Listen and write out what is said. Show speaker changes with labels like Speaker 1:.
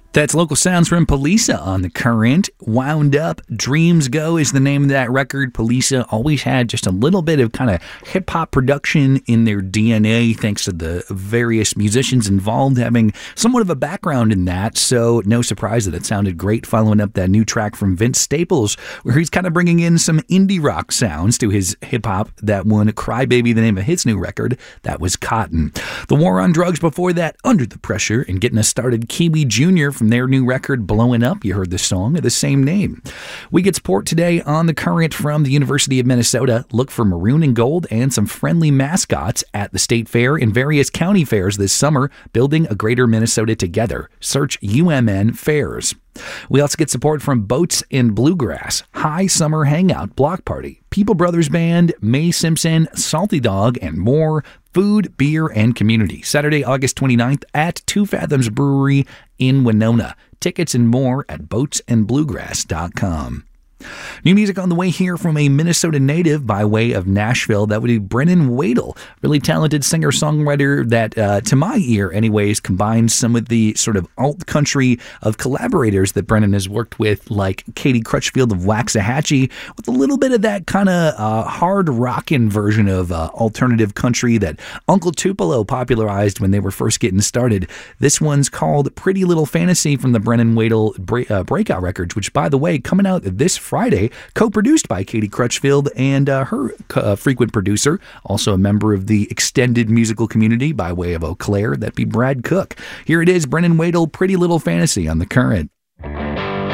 Speaker 1: That's local sounds from Poliça on The Current. Wound Up, Dreams Go is the name of that record. Poliça always had just a little bit of kind of hip-hop production in their DNA, thanks to the various musicians involved having somewhat of a background in that, so no surprise that it sounded great following up that new track from Vince Staples, where he's kind of bringing in some indie rock sounds to his hip-hop. That one, Crybaby, the name of his new record, that was Cotton. The War on Drugs before that, Under the Pressure, and getting us started, Kiwi Jr. from their new record, Blowing Up. You heard the song of the same name. We get support today on The Current from the University of Minnesota. Look for maroon and gold and some friendly mascots at the state fair and various county fairs this summer, building a greater Minnesota together. Search UMN Fairs. We also get support from Boats and Bluegrass, High Summer Hangout Block Party, People Brothers Band, May Simpson, Salty Dog, and more. Food, beer, and community. Saturday, August 29th at Two Fathoms Brewery in Winona. Tickets and more at boatsandbluegrass.com. New music on the way here from a Minnesota native by way of Nashville. That would be Brennan Wadle, really talented singer-songwriter that, to my ear anyways, combines some of the sort of alt country of collaborators that Brennan has worked with, like Katie Crutchfield of Waxahachie, with a little bit of that kind of hard rockin' version of alternative country that Uncle Tupelo popularized when they were first getting started. This one's called Pretty Little Fantasy from the Brennan Wadle Breakout Records, which, by the way, coming out this Friday, co-produced by Katie Crutchfield and her frequent producer, also a member of the extended musical community by way of Eau Claire, that'd be Brad Cook. Here it is, Brennan Wadle, Pretty Little Fantasy on The Current.